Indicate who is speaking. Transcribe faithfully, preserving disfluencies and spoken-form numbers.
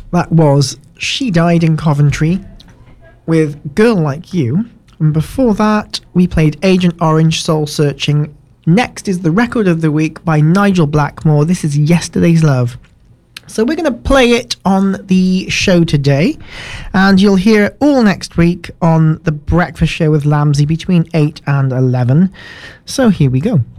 Speaker 1: That was She Died in Coventry with Girl Like You. And before that, we played Agent Orange, Soul Searching. Next is the record of the week by Nigel Blackmore. This is Yesterday's Love. So we're going to play it on the show today, and you'll hear it all next week on The Breakfast Show with Lamsey between eight and eleven. So here we go.